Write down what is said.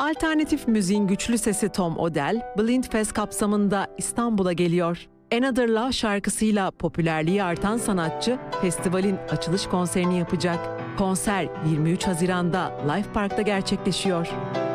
Alternatif müziğin güçlü sesi Tom Odell, Blind Fest kapsamında İstanbul'a geliyor. Another Love şarkısıyla popülerliği artan sanatçı, festivalin açılış konserini yapacak. Konser 23 Haziran'da Life Park'ta gerçekleşiyor.